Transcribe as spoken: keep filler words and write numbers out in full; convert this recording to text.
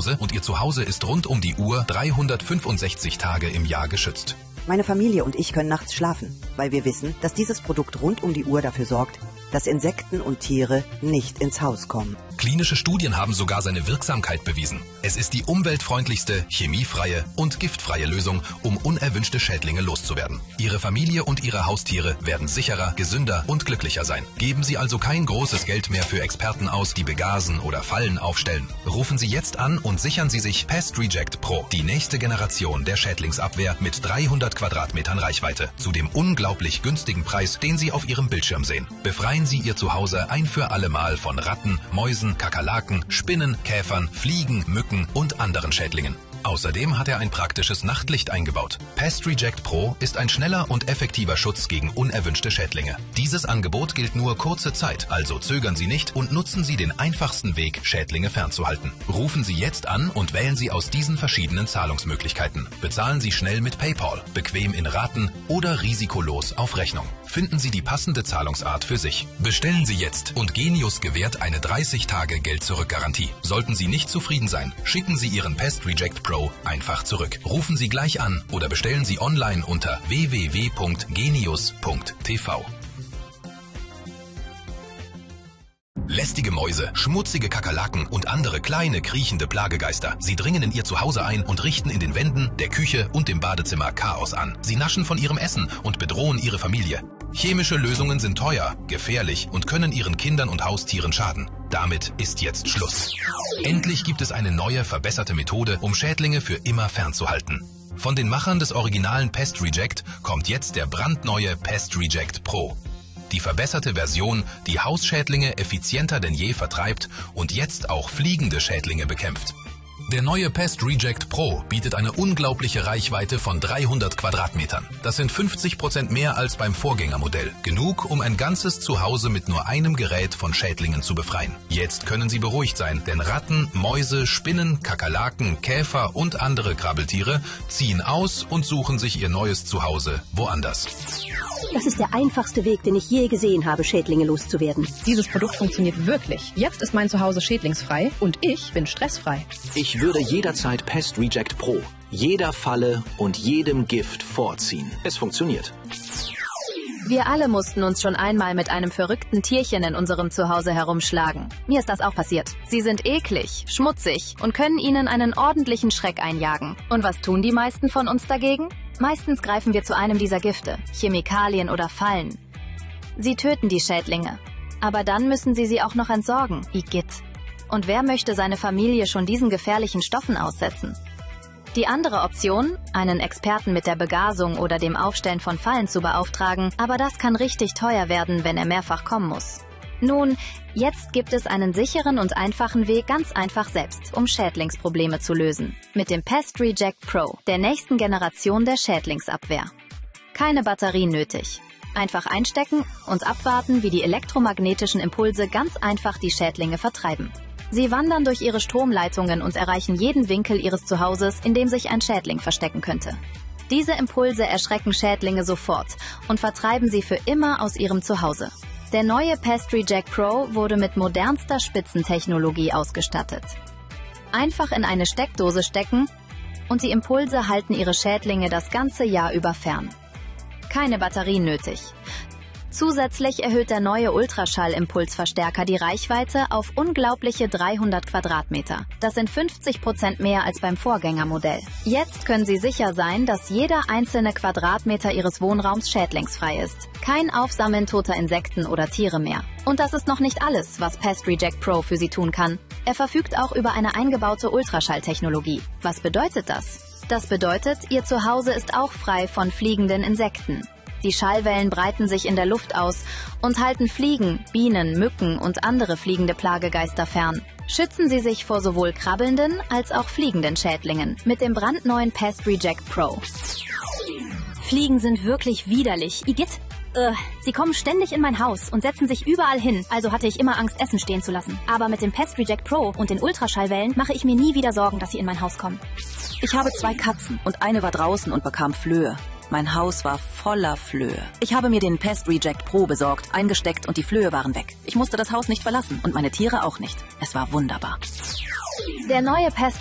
Hause und Ihr Zuhause ist rund um die Uhr dreihundertfünfundsechzig Tage im Jahr geschützt. Meine Familie und ich können nachts schlafen, weil wir wissen, dass dieses Produkt rund um die Uhr dafür sorgt, dass Insekten und Tiere nicht ins Haus kommen. Klinische Studien haben sogar seine Wirksamkeit bewiesen. Es ist die umweltfreundlichste, chemiefreie und giftfreie Lösung, um unerwünschte Schädlinge loszuwerden. Ihre Familie und Ihre Haustiere werden sicherer, gesünder und glücklicher sein. Geben Sie also kein großes Geld mehr für Experten aus, die begasen oder Fallen aufstellen. Rufen Sie jetzt an und sichern Sie sich Pest Reject Pro, die nächste Generation der Schädlingsabwehr mit dreihundert Quadratmetern Reichweite, zu dem unglaublich günstigen Preis, den Sie auf Ihrem Bildschirm sehen. Befreien Sie Ihr Zuhause ein für alle Mal von Ratten, Mäusen, Kakerlaken, Spinnen, Käfern, Fliegen, Mücken und anderen Schädlingen. Außerdem hat er ein praktisches Nachtlicht eingebaut. Pest Reject Pro ist ein schneller und effektiver Schutz gegen unerwünschte Schädlinge. Dieses Angebot gilt nur kurze Zeit, also zögern Sie nicht und nutzen Sie den einfachsten Weg, Schädlinge fernzuhalten. Rufen Sie jetzt an und wählen Sie aus diesen verschiedenen Zahlungsmöglichkeiten. Bezahlen Sie schnell mit PayPal, bequem in Raten oder risikolos auf Rechnung. Finden Sie die passende Zahlungsart für sich. Bestellen Sie jetzt und Genius gewährt eine dreißig Tage Geld-Zurück-Garantie. Sollten Sie nicht zufrieden sein, schicken Sie Ihren Pest Reject Pro einfach zurück. Rufen Sie gleich an oder bestellen Sie online unter w w w punkt genius punkt t v. Lästige Mäuse, schmutzige Kakerlaken und andere kleine kriechende Plagegeister. Sie dringen in Ihr Zuhause ein und richten in den Wänden, der Küche und dem Badezimmer Chaos an. Sie naschen von Ihrem Essen und bedrohen Ihre Familie. Chemische Lösungen sind teuer, gefährlich und können Ihren Kindern und Haustieren schaden. Damit ist jetzt Schluss. Endlich gibt es eine neue, verbesserte Methode, um Schädlinge für immer fernzuhalten. Von den Machern des originalen Pest Reject kommt jetzt der brandneue Pest Reject Pro. Die verbesserte Version, die Hausschädlinge effizienter denn je vertreibt und jetzt auch fliegende Schädlinge bekämpft. Der neue Pest Reject Pro bietet eine unglaubliche Reichweite von dreihundert Quadratmetern. Das sind fünfzig Prozent mehr als beim Vorgängermodell. Genug, um ein ganzes Zuhause mit nur einem Gerät von Schädlingen zu befreien. Jetzt können Sie beruhigt sein, denn Ratten, Mäuse, Spinnen, Kakerlaken, Käfer und andere Krabbeltiere ziehen aus und suchen sich ihr neues Zuhause woanders. Das ist der einfachste Weg, den ich je gesehen habe, Schädlinge loszuwerden. Dieses Produkt funktioniert wirklich. Jetzt ist mein Zuhause schädlingsfrei und ich bin stressfrei. Ich würde jederzeit Pest Reject Pro, jeder Falle und jedem Gift vorziehen. Es funktioniert. Wir alle mussten uns schon einmal mit einem verrückten Tierchen in unserem Zuhause herumschlagen. Mir ist das auch passiert. Sie sind eklig, schmutzig und können Ihnen einen ordentlichen Schreck einjagen. Und was tun die meisten von uns dagegen? Meistens greifen wir zu einem dieser Gifte, Chemikalien oder Fallen. Sie töten die Schädlinge. Aber dann müssen Sie sie auch noch entsorgen, Igitt. Und wer möchte seine Familie schon diesen gefährlichen Stoffen aussetzen? Die andere Option, einen Experten mit der Begasung oder dem Aufstellen von Fallen zu beauftragen, aber das kann richtig teuer werden, wenn er mehrfach kommen muss. Nun, jetzt gibt es einen sicheren und einfachen Weg ganz einfach selbst, um Schädlingsprobleme zu lösen. Mit dem Pest Reject Pro, der nächsten Generation der Schädlingsabwehr. Keine Batterien nötig. Einfach einstecken und abwarten, wie die elektromagnetischen Impulse ganz einfach die Schädlinge vertreiben. Sie wandern durch ihre Stromleitungen und erreichen jeden Winkel ihres Zuhauses, in dem sich ein Schädling verstecken könnte. Diese Impulse erschrecken Schädlinge sofort und vertreiben sie für immer aus ihrem Zuhause. Der neue Pest Reject Pro wurde mit modernster Spitzentechnologie ausgestattet. Einfach in eine Steckdose stecken und die Impulse halten ihre Schädlinge das ganze Jahr über fern. Keine Batterien nötig. Zusätzlich erhöht der neue Ultraschall-Impulsverstärker die Reichweite auf unglaubliche dreihundert Quadratmeter. Das sind fünfzig Prozent mehr als beim Vorgängermodell. Jetzt können Sie sicher sein, dass jeder einzelne Quadratmeter Ihres Wohnraums schädlingsfrei ist. Kein Aufsammeln toter Insekten oder Tiere mehr. Und das ist noch nicht alles, was Pest Reject Pro für Sie tun kann. Er verfügt auch über eine eingebaute Ultraschalltechnologie. Was bedeutet das? Das bedeutet, Ihr Zuhause ist auch frei von fliegenden Insekten. Die Schallwellen breiten sich in der Luft aus und halten Fliegen, Bienen, Mücken und andere fliegende Plagegeister fern. Schützen Sie sich vor sowohl krabbelnden als auch fliegenden Schädlingen mit dem brandneuen Pest Reject Pro. Fliegen sind wirklich widerlich. Igitt, äh, sie kommen ständig in mein Haus und setzen sich überall hin, also hatte ich immer Angst, Essen stehen zu lassen. Aber mit dem Pest Reject Pro und den Ultraschallwellen mache ich mir nie wieder Sorgen, dass sie in mein Haus kommen. Ich habe zwei Katzen und eine war draußen und bekam Flöhe. Mein Haus war voller Flöhe. Ich habe mir den Pest Reject Pro besorgt, eingesteckt und die Flöhe waren weg. Ich musste das Haus nicht verlassen und meine Tiere auch nicht. Es war wunderbar. Der neue Pest